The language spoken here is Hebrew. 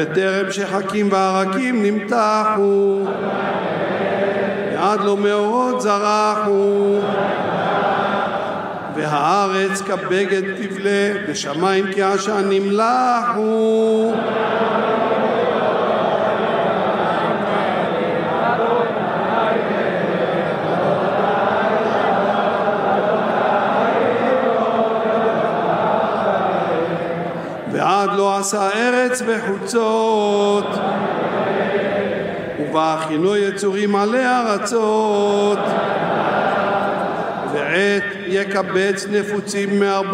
בטרם שחקים וערקים נמתחו, ועד לא מאורות זרחו, והארץ כבגד תבלה, ושמיים כעשן נמלחו. ועד לא עשה ארץ וחוצות, ובהכינו יצורים עלי ארצות, ועת יקבץ נפוצים מארבע